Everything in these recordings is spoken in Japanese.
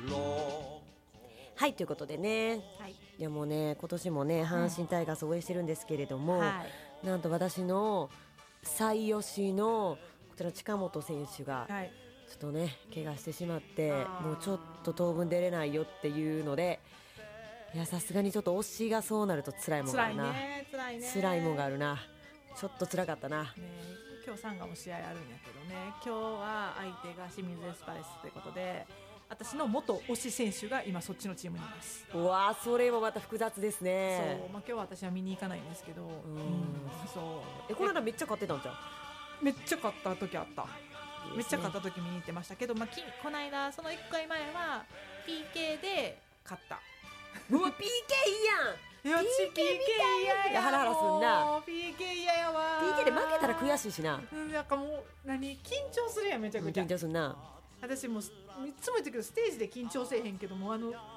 はい、ということでね、 はい、 でもね今年もね阪神タイガース応援してるんですけれども、 はい、 なんと私の最推しのこちら近本選手がはい、 ちょっとね怪我してしまってあーもうちょっと当分出れないよっていうので、いやさすがにちょっと推しがそうなると辛いもんがあ辛いるな、 ね辛いね辛いもんがあるな、ちょっと辛かったな。 ね、今日サンガも試合あるんやけどね、今日は相手が清水エスパレスということで、私の元推し選手が今そっちのチームにいます。 うわーそれもまた複雑ですそね。 う、まあ、今日は私は見に行かないんですけど、そうこの間めっちゃ勝ってたんじゃん。 めっちゃ勝った時あった。 いいめっちゃですね勝った時見に行ってましたけど、まあ、この間その1回前は PK で勝った。 うわ PK いいやん。 いや PK 嫌やハラハラすんな。 もう PK 嫌やわ。 PK で負けたら悔しいしな。 なんかもう緊張するやんめちゃくちゃ。 緊張すんな。 私もいつも言ってくるステージで緊張せえへんけども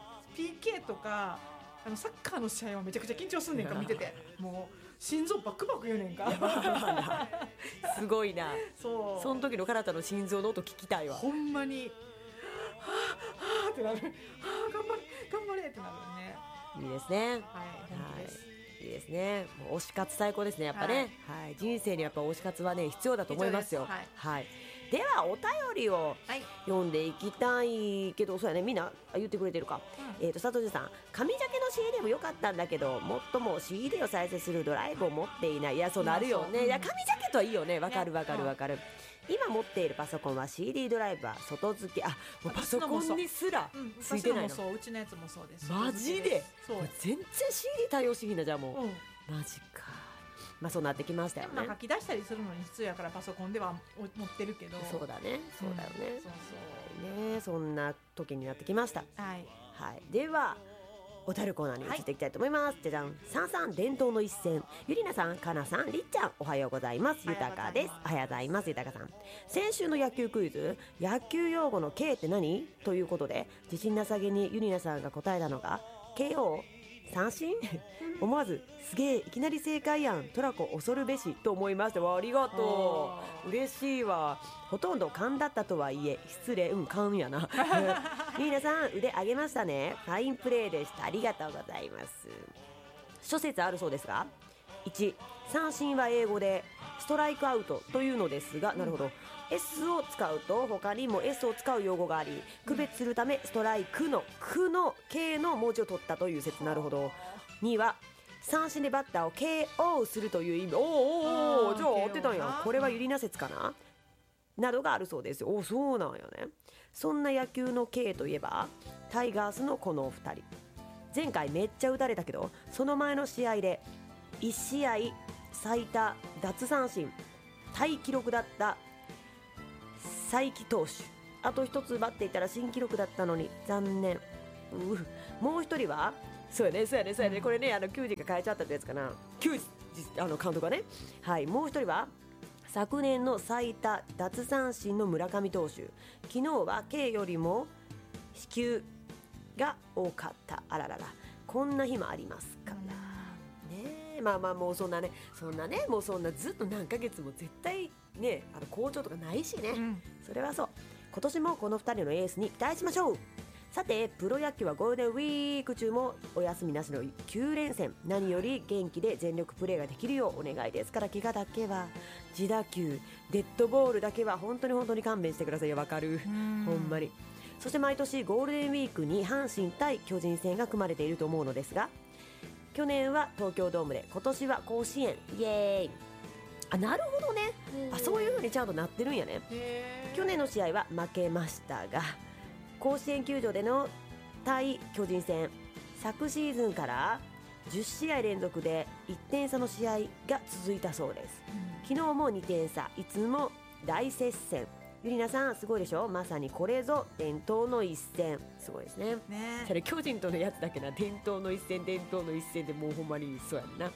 PK とかサッカーの試合はめちゃくちゃ緊張すんねんか見ててもう心臓バクバク言うねんかすごいな。 そうその時のカナタの心臓の音聞きたいわ。 ほんまにはぁはぁってなる。はぁ頑張れ頑張れってなるね。 いいですね。 はい本気です。 いいですね。もう推し活最高ですねやっぱね、はい、人生にやっぱ推し活はね必要だと思いますよ。 必要ですはい、ではお便りをはい、 読んでいきたいけど、そうやねみんな言ってくれてるか。佐藤さん、上鮭の CD も良かったんだけどもっとも CD を再生するドライブを持っていない。いやそうなるよね。いや上鮭とはいいよね。わかるわかるわかる。今持っているパソコンは CD ドライブは外付け、あもうパソコンにすらついてないの。 そううちのやつもそうです。 マジでそう、 全然 CD 対応しひんな。じゃあもう、 うん、 マジか。まあそうなってきましたよね。 まあ書き出したりするのに必要やからパソコンでは持ってるけど。 そうだねそうだよね、 そうね、そんな時になってきました。 はいはい、ではおたるコーナーに移っていきたいと思います。じゃじゃん。さんさん伝統の一戦、ゆりなさん、かなさん、りっちゃん、おはようございます。ゆたかです。おはようございます。ゆたかさん、先週の野球クイズ、野球用語の K って何ということで自信なさげにゆりなさんが答えたのが KO 三振思わずすげえいきなり正解やんトラコ恐るべしと思いました。わありがとう、嬉しいわ。ほとんど勘だったとはいえ失礼、勘やな皆さん腕上げましたね。ファインプレーでした。ありがとうございます。諸説あるそうですが、1、三振は英語でストライクアウトというのですが、なるほど、S を使うと他にも S を使う用語があり区別するためストライクのクの K の文字を取ったという説。なるほど。2は三振でバッターを KO するという意味。おーじゃあ合ってたんや。これはユリナ説かななどがあるそうですよ。おそうなんやね。そんな野球の K といえばタイガースのこのお二人、前回めっちゃ打たれたけどその前の試合で1試合最多奪三振タイ記録だった才木投手、あと一つ奪っていたら新記録だったのに残念。もう一人はそうやねそうやねそうやね、これね球児が変えちゃったってやつかな。球児監督がね、はい、もう一人は昨年の最多奪三振の村上投手。昨日は K よりも四球が多かった。あららら、こんな日もありますからね。まあまあもうそんなねもうそんなずっと何ヶ月も絶対ね好調とかないしね、それはそう。今年もこの2人のエースに期待しましょう。さてプロ野球はゴールデンウィーク中もお休みなしの9連戦、何より元気で全力プレーができるようお願いですから、怪我だけは自打球デッドボールだけは本当に勘弁してくださいよ。わかる、ほんまに。そして毎年ゴールデンウィークに阪神対巨人戦が組まれていると思うのですが、去年は東京ドームで今年は甲子園、イエーイ。なるほどね。そういう風にちゃんとなってるんやね。去年の試合は負けましたが甲子園球場での対巨人戦、昨シーズンから10試合連続で1点差の試合が続いたそうです。昨日も2点差、いつも大接戦。ゆりなさんすごいでしょ。まさにこれぞ伝統の一戦。すごいですね。それ巨人とのやつだけな、伝統の一戦でもうほんまにそうやんな。はい、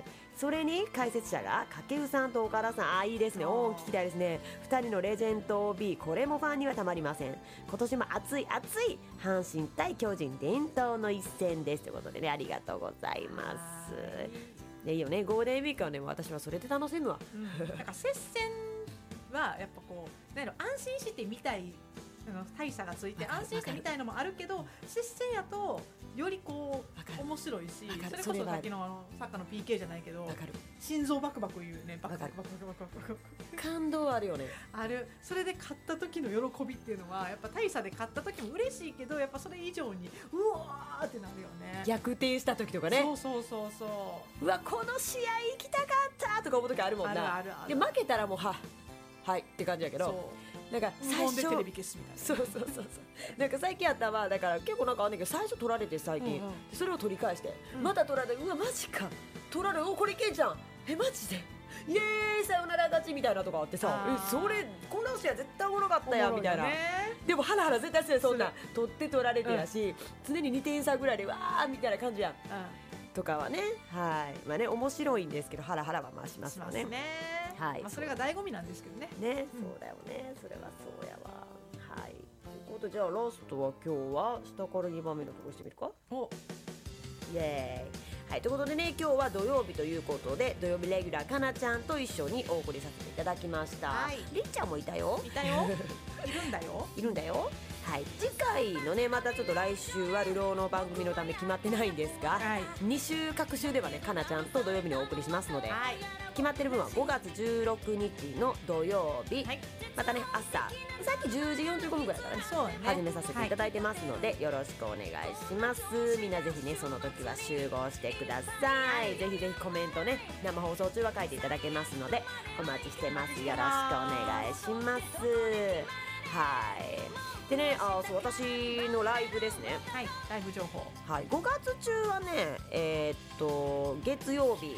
それに解説者が掛布さんと岡田さん。いいですね。聞きたいですね。2人のレジェンド OB、 これもファンにはたまりません。今年も熱い阪神対巨人伝統の一戦ですということでね、ありがとうございます。いいよね、ゴールデンウィークはね、私はそれで楽しむわ。 なんか接戦はやっぱこう安心して見たい大差がついてわかる安心してみたいのもあるけど、実践やとよりこわかるう面白いし、 わかるそれこそそれはさっきのサッカーの PK じゃないけどわかる。 心臓バクバク言うね、バクバわかるクバクバクバクバク感動あるよね。 ある。それで勝った時の喜びっていうのはやっぱ大差で勝った時も嬉しいけど、やっぱそれ以上にうわーってなるよね。 逆転した時とかね、 そうそうそうそうわこの試合行きたかったとか思う時あるもんな。 あるあるある。 で負けたらもうはいって感じやけど、 そうなんか最初無言でテレビ消すみたいな。 そうそうそうそう、なんか最近やったらだから結構なんかあんねんけど、最初取られて最近、 うんうんそれを取り返して、 うんまた取られて、うわマジか取られおこれいけんじゃん、マジでイエーイさよなら勝ちみたいなとかあってさ、 あーそれこの試合絶対おもろかったやんみたいな。 おもろいよねでもハラハラ絶対するそんな取って取られてやし、常に2点差ぐらいでわーみたいな感じやんとかはね、はいまあね面白いんですけど、ハラハラはまあしますよね。 しますね。 はいまあそれが醍醐味なんですけどね。 ね、 うんそうだよね、それはそうやわ。はいということで、じゃあラストは今日は下から2番目のところしてみるか。 お、 イエーイ。はいということでね、今日は土曜日ということで、土曜日レギュラーかなちゃんと一緒にお送りさせていただきました。 はいりっちゃんもいたよ。 いたよいるんだよ。 いるんだよ。はい、次回のね、またちょっと来週は流浪の番組のため決まってないんですが、 はい 2週各週ではね、かなちゃんと土曜日にお送りしますので、 はい決まってる分は5月16日の土曜日、 はいまたね朝さっき10時45分ぐらいからねそうだね。 始めさせていただいてますので、よろしくお願いします。みんなぜひねその時は集合してください。ぜひぜひコメントね、生放送中は書いていただけますのでお待ちしてます。よろしくお願いします。はいでね、そう私のライブですね。 はい、ライブ情報。 はい、5月中はね月曜日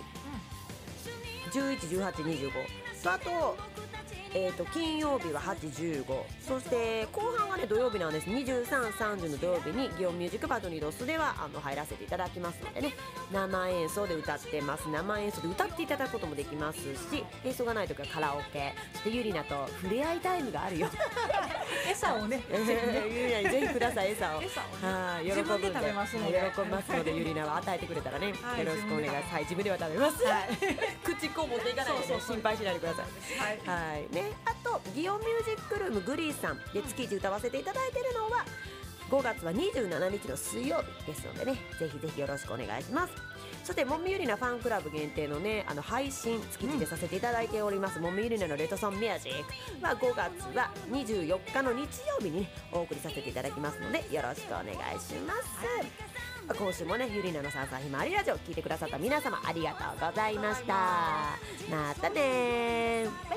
11、18、25とあと金曜日は8、15、そして後半はね土曜日なんです。23、30の土曜日に祇園ミュージックバトニードスでは入らせていただきますのでね、生演奏で歌ってます。生演奏で歌っていただくこともできますし、演奏がない時はカラオケ、そしてゆりなと触れ合いタイムがあるよ餌をね、 ゆりなにぜひください、餌を。 餌をねはい、喜ぶんで自分で食べますので喜びますので、ゆりなは与えてくれたらね、 はいよろしくお願いします。はい、自分では食べます。口こう持っていかないでね、心配しないでください。 はいはいね、あと祇園ミュージックルームグリーさんで月1歌わせていただいているのは5月は27日の水曜日ですのでね、ぜひぜひよろしくお願いします。そしてもみゆりなファンクラブ限定のね配信月1でさせていただいております、もみゆりなのレッドソンミュージックは5月は24日の日曜日に、ね、お送りさせていただきますのでよろしくお願いします。今週もねゆりなのさんさんひまわりラジオ聞いてくださった皆様ありがとうございました。またねー。